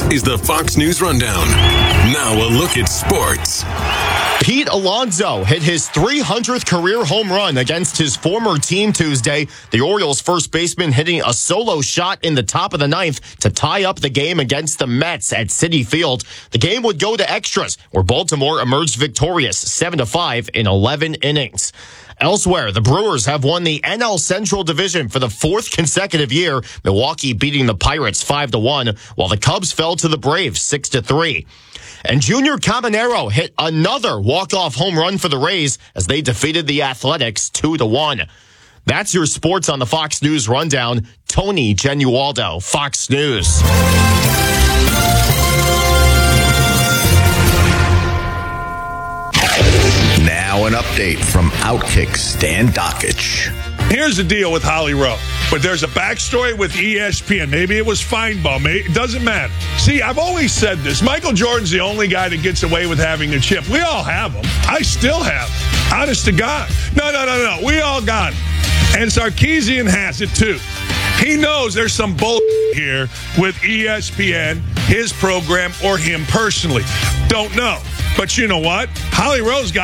is the Fox News Rundown. Now a look at sports. Pete Alonso hit his 300th career home run against his former team Tuesday. The Orioles first baseman hitting a solo shot in the top of the ninth to tie up the game against the Mets at Citi Field. The game would go to extras, where Baltimore emerged victorious 7-5 in 11 innings. Elsewhere, the Brewers have won the NL Central Division for the fourth consecutive year, Milwaukee beating the Pirates 5-1, while the Cubs fell to the Braves 6-3. And Junior Caminero hit another walk-off home run for the Rays as they defeated the Athletics 2-1. That's your sports on the Fox News Rundown. Tony Genualdo, Fox News. Now an update from Outkick Stan Dockich. Here's the deal with Holly Rowe. But there's a backstory with ESPN. Maybe it was Feinbaum. It doesn't matter. See, I've always said this. Michael Jordan's the only guy that gets away with having a chip. We all have them. I still have them. Honest to God. No. We all got them. And Sarkisian has it too. He knows there's some bull here with ESPN, his program, or him personally. Don't know. But you know what? Holly Rowe's got